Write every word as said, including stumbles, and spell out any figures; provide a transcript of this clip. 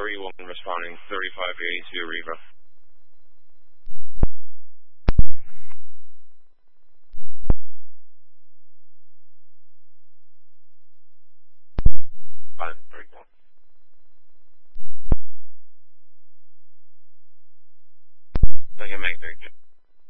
thirty-one responding, thirty-five eighty-two Riva. Fine, thirty-one. I can make thirty-two.